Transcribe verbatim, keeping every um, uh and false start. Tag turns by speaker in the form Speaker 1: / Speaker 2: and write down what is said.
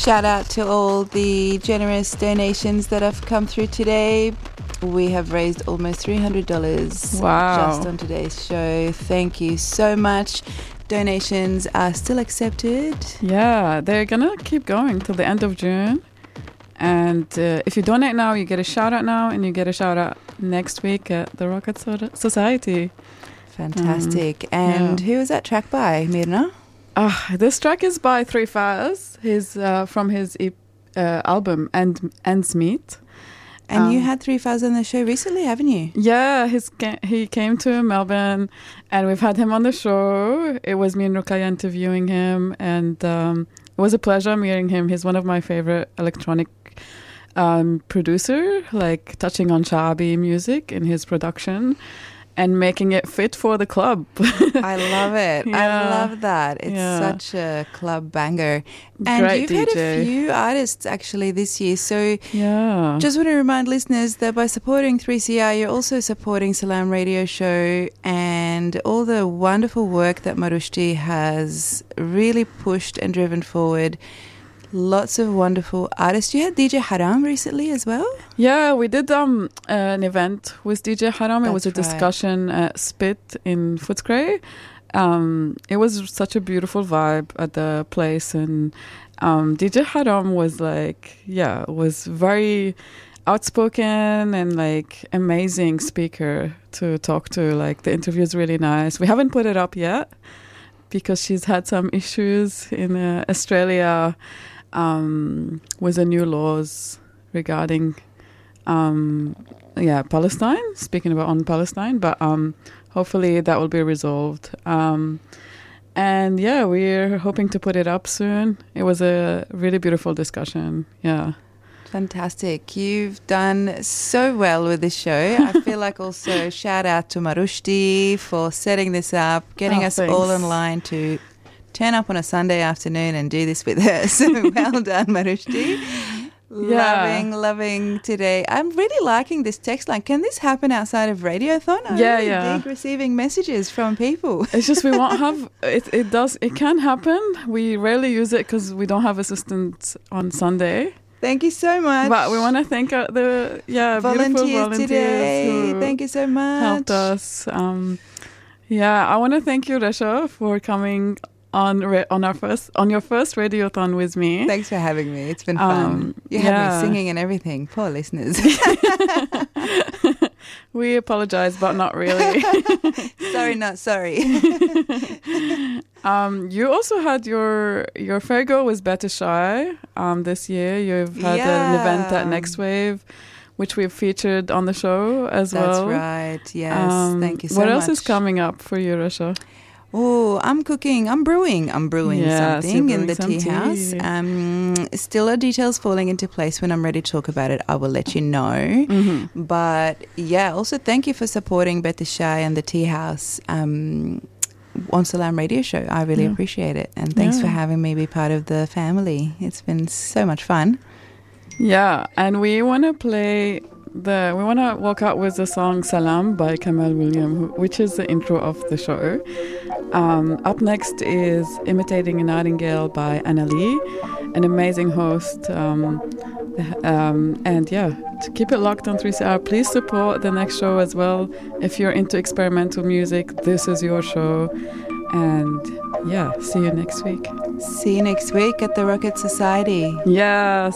Speaker 1: shout out to all the generous donations that have come through today. We have raised almost three hundred dollars
Speaker 2: wow.
Speaker 1: just on today's show. Thank you so much. Donations are still accepted.
Speaker 2: Yeah, they're going to keep going till the end of June. And uh, if you donate now, you get a shout out now, and you get a shout out next week at the Rocket Society.
Speaker 1: Fantastic. Um, and yeah. Who is that track by, Mirna?
Speaker 2: Uh, this track is by Three Fires. His uh, from his e- uh, album End Ends Meet.
Speaker 1: And um, you had Three Fires on the show recently, haven't you?
Speaker 2: Yeah, his he came to Melbourne, and we've had him on the show. It was me and Rukaya interviewing him, and um, it was a pleasure meeting him. He's one of my favorite electronic um, producer, like touching on Shaabi music in his production and making it fit for the club.
Speaker 1: I love it. Yeah. I love that. It's
Speaker 2: yeah.
Speaker 1: such a club banger. And
Speaker 2: Great
Speaker 1: you've
Speaker 2: D J.
Speaker 1: had a few artists actually this year. So
Speaker 2: yeah.
Speaker 1: just want to remind listeners that by supporting three C R, you're also supporting Salam Radio Show and all the wonderful work that Marushti has really pushed and driven forward. Lots of wonderful artists. You had D J Haram recently as well?
Speaker 2: Yeah, we did um, uh, an event with D J Haram.
Speaker 1: That's
Speaker 2: it was a
Speaker 1: right.
Speaker 2: discussion at Spit in Footscray. Um, it was such a beautiful vibe at the place. And um, D J Haram was like, yeah, was very outspoken and like amazing speaker to talk to. Like the interview is really nice. We haven't put it up yet because she's had some issues in uh, Australia um, with the new laws regarding, um, yeah, Palestine, speaking about on Palestine, but um, hopefully that will be resolved. Um, and yeah, we're hoping to put it up soon. It was a really beautiful discussion. Yeah.
Speaker 1: Fantastic. You've done so well with this show. I feel like also shout out to Marushti for setting this up, getting
Speaker 2: oh,
Speaker 1: us
Speaker 2: thanks.
Speaker 1: all in line to turn up on a Sunday afternoon and do this with her. So well done, Marushti.
Speaker 2: Yeah.
Speaker 1: Loving, loving today. I'm really liking this text line. Can this happen outside of Radiothon? I
Speaker 2: yeah,
Speaker 1: really
Speaker 2: yeah.
Speaker 1: dig receiving messages from people.
Speaker 2: It's just we won't have it. It does. It can happen. We rarely use it because we don't have assistants on Sunday.
Speaker 1: Thank you so much.
Speaker 2: But we want to thank uh, the yeah
Speaker 1: volunteers
Speaker 2: beautiful volunteers
Speaker 1: today.
Speaker 2: who
Speaker 1: Thank you so much.
Speaker 2: helped us. Um, yeah, I want to thank you, Resha, for coming on ra- on our first on your first Radiothon with me.
Speaker 1: Thanks for having me. It's been fun.
Speaker 2: Um,
Speaker 1: you
Speaker 2: yeah.
Speaker 1: had me singing and everything. Poor listeners.
Speaker 2: We apologize, but not really.
Speaker 1: Sorry, not sorry.
Speaker 2: um, you also had your your Fairgo with Better Shy um, this year. You've had
Speaker 1: yeah.
Speaker 2: an event at Next Wave, which we've featured on the show as
Speaker 1: That's
Speaker 2: well.
Speaker 1: That's right. Yes.
Speaker 2: Um,
Speaker 1: Thank you so
Speaker 2: what
Speaker 1: much.
Speaker 2: What else is coming up for you, Resha?
Speaker 1: Oh, I'm cooking. I'm brewing. I'm brewing
Speaker 2: yes,
Speaker 1: something
Speaker 2: brewing
Speaker 1: in the
Speaker 2: some
Speaker 1: tea house. Um, still are details falling into place. When I'm ready to talk about it, I will let you know.
Speaker 2: Mm-hmm.
Speaker 1: But yeah, also thank you for supporting Better Shy and the tea house um, on Salam Radio Show. I really
Speaker 2: yeah.
Speaker 1: appreciate it. And thanks
Speaker 2: yeah.
Speaker 1: for having me be part of the family. It's been so much fun.
Speaker 2: Yeah, and we want to play the we want to walk out with the song Salam by Kamal William, who, which is the intro of the show. Um, up next is Imitating a Nightingale by Anna Lee, an amazing host. Um, um, and yeah, to keep it locked on three C R. Please support the next show as well. If you're into experimental music, this is your show. And yeah, see you next week.
Speaker 1: See you next week at the Rocket Society.
Speaker 2: Yes.